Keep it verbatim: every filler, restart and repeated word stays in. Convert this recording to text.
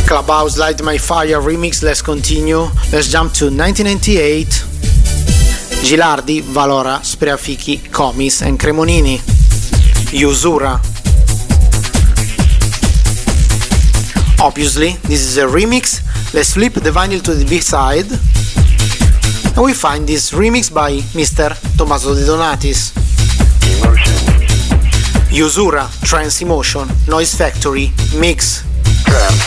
Clubhouse Light My Fire remix. Let's continue. Let's jump to nineteen ninety-eight. Gilardi, Valora, Spreafichi, Comis and Cremonini. Usura. Obviously, this is a remix. Let's flip the vinyl to the B-side. And we find this remix by Mister Tommaso De Donatis. Usura, Trance Emotion, Noise Factory, Mix. Trance.